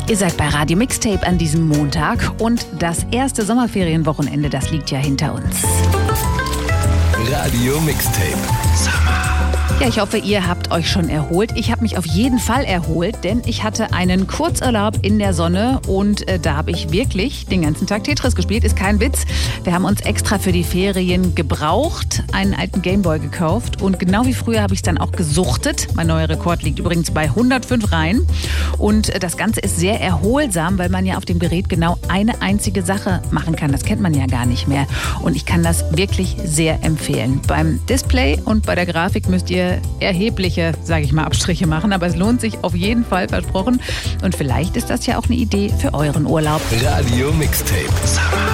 Ihr seid bei Radio Mixtape an diesem Montag und das erste Sommerferienwochenende, das liegt ja hinter uns. Radio Mixtape. Summer. Ja, ich hoffe, ihr habt euch schon erholt. Ich habe mich auf jeden Fall erholt, denn ich hatte einen Kurzurlaub in der Sonne und da habe ich wirklich den ganzen Tag Tetris gespielt. Ist kein Witz. Wir haben uns extra für die Ferien gebraucht, einen alten Gameboy gekauft und genau wie früher habe ich es dann auch gesuchtet. Mein neuer Rekord liegt übrigens bei 105 Reihen und das Ganze ist sehr erholsam, weil man ja auf dem Gerät genau eine einzige Sache machen kann. Das kennt man ja gar nicht mehr und ich kann das wirklich sehr empfehlen. Beim Display und bei der Grafik müsst ihr erhebliche, sage ich mal, Abstriche machen, aber es lohnt sich auf jeden Fall, versprochen. Und vielleicht ist das ja auch eine Idee für euren Urlaub. Radio Mixtape. Summer.